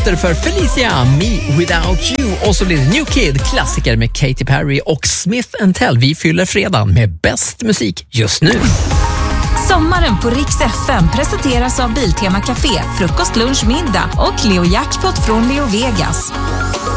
minuter för Felicia, Me Without You. Och så blir det New Kid, klassiker med Katy Perry och Smith & Tell. Vi fyller fredagen med bäst musik just nu. Sommaren på Rix FM presenteras av Biltema Café, frukost, lunch, middag och Leo Jackpot från Leo Vegas.